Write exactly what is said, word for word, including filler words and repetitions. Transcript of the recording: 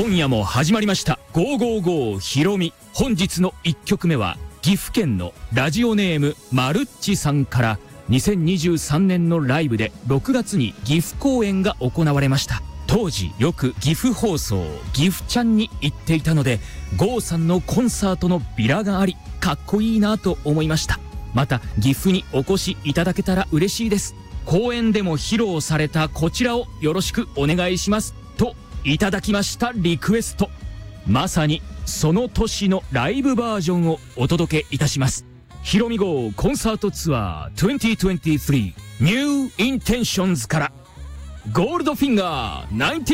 今夜も始まりましたゴーゴーゴーひろみ。本日のいっきょくめは岐阜県のラジオネームまるっちさんからにせんにじゅうさんねんのライブでろくがつに岐阜公演が行われました。当時よく岐阜放送岐阜ちゃんに行っていたので、郷さんのコンサートのビラがありかっこいいなと思いました。また岐阜にお越しいただけたら嬉しいです。公演でも披露されたこちらをよろしくお願いしますといただきましたリクエスト。まさにその年のライブバージョンをお届けいたします。ひろみ号コンサートツアーにせんにじゅうさん New Intentions からゴールドフィンガー